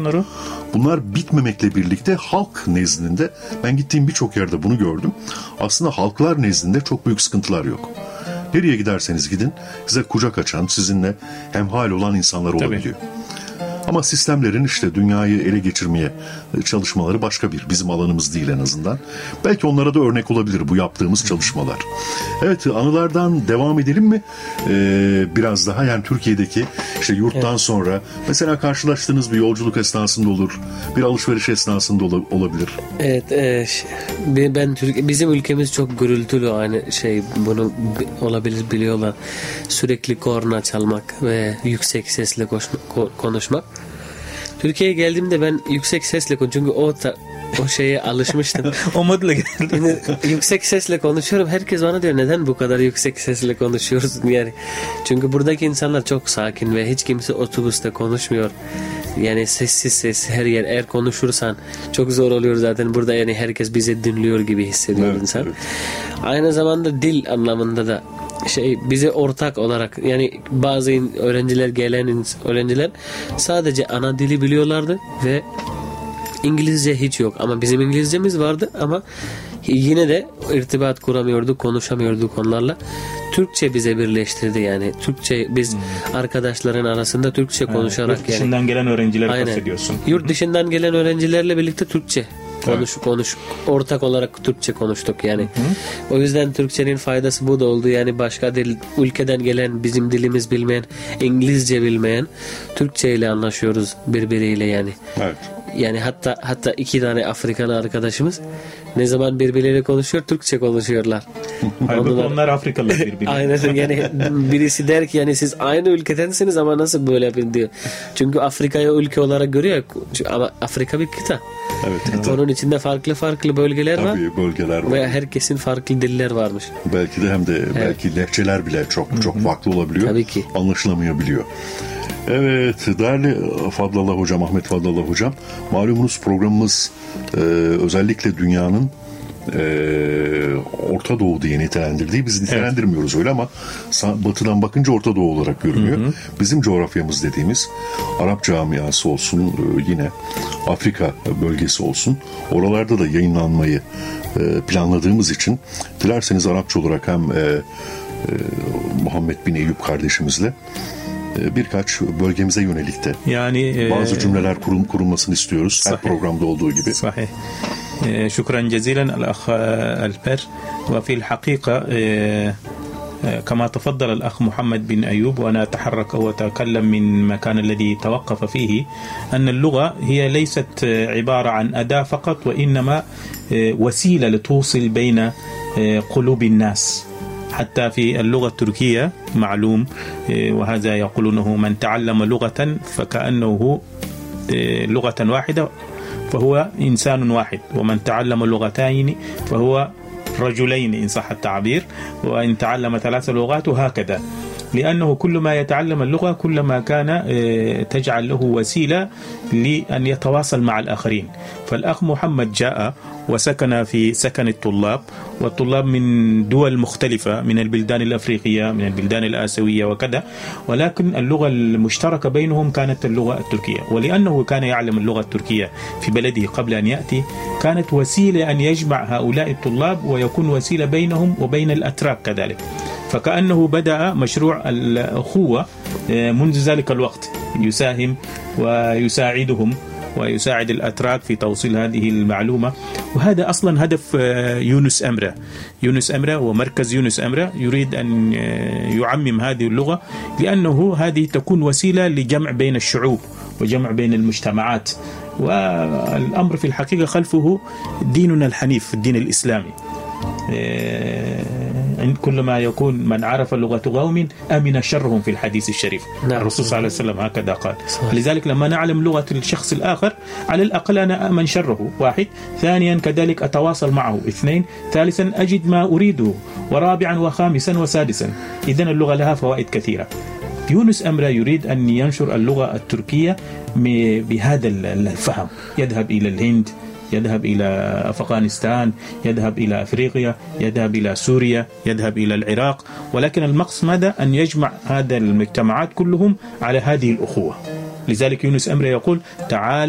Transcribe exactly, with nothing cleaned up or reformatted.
bunları? Bunlar bitmemekle birlikte halk nezdinde, ben gittiğim birçok yerde bunu gördüm. Aslında halklar nezdinde çok büyük sıkıntılar yok. Nereye giderseniz gidin size kucak açan, sizinle hemhal olan insanlar olabiliyor. Tabii. Ama sistemlerin işte dünyayı ele geçirmeye çalışmaları başka bir, bizim alanımız değil en azından. Belki onlara da örnek olabilir bu yaptığımız çalışmalar. Evet, anılardan devam edelim mi? Ee, biraz daha yani Türkiye'deki işte yurttan evet. sonra mesela karşılaştığınız bir yolculuk esnasında olur, bir alışveriş esnasında ol- olabilir. Evet, e, ben Türkiye, bizim ülkemiz çok gürültülü, aynı şey bunu olabilir biliyorlar. Sürekli korna çalmak ve yüksek sesle koşma, konuşmak. Türkiye'ye geldiğimde ben yüksek sesle konuşuyorum çünkü o ta, o şeye alışmıştım. O modla geldim. Yüksek sesle konuşuyorum. Herkes bana diyor neden bu kadar yüksek sesle konuşuyorsun yani. Çünkü buradaki insanlar çok sakin ve hiç kimse otobüste konuşmuyor. Yani sessiz ses her yer, eğer konuşursan çok zor oluyor zaten burada, yani herkes bizi dinliyor gibi hissediyor evet, insan. Evet. Aynı zamanda dil anlamında da şey bize ortak olarak, yani bazı öğrenciler gelen öğrenciler sadece ana dili biliyorlardı ve İngilizce hiç yok, ama bizim İngilizcemiz vardı ama yine de irtibat kuramıyorduk, konuşamıyorduk onlarla. Türkçe bize birleştirdi yani. Türkçe biz hmm. arkadaşların arasında Türkçe konuşarak yani. Yurt dışından yani, gelen öğrencileri bahsediyorsun. Yurt dışından gelen öğrencilerle birlikte Türkçe konuş evet. konuş ortak olarak Türkçe konuştuk yani. Hı. O yüzden Türkçenin faydası bu da oldu. Yani başka dil, ülkeden gelen, bizim dilimiz bilmeyen, İngilizce bilmeyen Türkçe ile anlaşıyoruz birbiriyle yani. Evet. Yani hatta hatta iki tane Afrikalı arkadaşımız ne zaman birbirleriyle konuşuyor, Türkçe konuşuyorlar. Halbuki onlar, onlar Afrikalı birbirine. Aynen, yani birisi der ki yani siz aynı ülkedensiniz ama nasıl böyle yapın diyor. Çünkü Afrika'yı ülke olarak görüyor ama Afrika bir kıta. Evet. Onun içinde farklı farklı bölgeler Tabii, var. Tabii bölgeler var. Ve herkesin farklı diller varmış. Belki de hem de evet. belki lehçeler bile çok Hı-hı. çok farklı olabiliyor. Tabii ki. Anlaşılamayabiliyor. Evet, değerli Fadlallah Hocam, Ahmet Fadlallah Hocam, malumunuz programımız e, özellikle dünyanın e, Orta Doğu diye nitelendirdiği, biz nitelendirmiyoruz evet. öyle ama batıdan bakınca Orta Doğu olarak görünüyor. Hı hı. Bizim coğrafyamız dediğimiz Arap camiası olsun, e, yine Afrika bölgesi olsun, oralarda da yayınlanmayı e, planladığımız için dilerseniz Arapça olarak hem e, e, Muhammed bin Eyüp kardeşimizle birkaç bölgemize yönelik de yani bazı cümleler kurum, kurulmasını istiyoruz. Sahih. Her programda olduğu gibi. Sahih. شكرا جزيلا الأخ البر. وفي الحقيقة كما تفضل الأخ محمد بن أيوب وأنا أتحرك أو أتكلم من مكان الذي توقف فيه أن اللغة هي ليست عبارة عن أداة فقط وإنما وسيلة لتوصل بين قلوب الناس. حتى في اللغة التركية معلوم وهذا يقولونه من تعلم لغة فكأنه لغة واحدة فهو إنسان واحد ومن تعلم لغتين فهو رجلين إن صح التعبير وإن تعلم ثلاث لغات وهكذا لأنه كل ما يتعلم اللغة كلما كان تجعل له وسيلة لأن يتواصل مع الآخرين. فالأخ محمد جاء وسكن في سكن الطلاب والطلاب من دول مختلفة من البلدان الأفريقية من البلدان الآسيوية وكذا ولكن اللغة المشتركة بينهم كانت اللغة التركية ولأنه كان يعلم اللغة التركية في بلده قبل أن يأتي كانت وسيلة أن يجمع هؤلاء الطلاب ويكون وسيلة بينهم وبين الأتراك كذلك. فكأنه بدأ مشروع الأخوة منذ ذلك الوقت يساهم ويساعدهم ويساعد الأتراك في توصيل هذه المعلومة وهذا أصلا هدف يونس أمرة. يونس أمرة ومركز يونس أمرة يريد أن يعمم هذه اللغة لأنه هذه تكون وسيلة لجمع بين الشعوب وجمع بين المجتمعات والأمر في الحقيقة خلفه ديننا الحنيف الدين الإسلامي. كلما يكون من عرف لغة قوم أمن شرهم في الحديث الشريف. نعم. الرسول صلى الله عليه وسلم هكذا قال. صحيح. لذلك لما نعلم لغة الشخص الآخر على الأقل أنا أمن شره واحد. ثانيا كذلك أتواصل معه. اثنين ثالثا أجد ما أريده. ورابعا وخامسا وسادسا. إذن اللغة لها فوائد كثيرة. يونس أمرة يريد أن ينشر اللغة التركية بهذا الفهم يذهب إلى الهند يذهب إلى أفغانستان يذهب إلى أفريقيا يذهب إلى سوريا يذهب إلى العراق ولكن المقصد ماذا أن يجمع هذا المجتمعات كلهم على هذه الأخوة. لذلك يونس أمرة يقول تعال